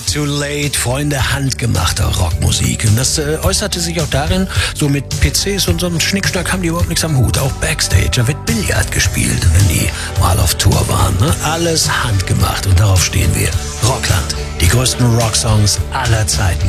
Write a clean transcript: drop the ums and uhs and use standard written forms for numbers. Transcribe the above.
Too Late, Freunde, handgemachte Rockmusik. Und das äußerte sich auch darin, so mit PCs und so einem Schnickschnack haben die überhaupt nichts am Hut. Auch Backstage, da wird Billard gespielt, wenn die mal auf Tour waren. Ne? Alles handgemacht und darauf stehen wir. Rockland, die größten Rocksongs aller Zeiten.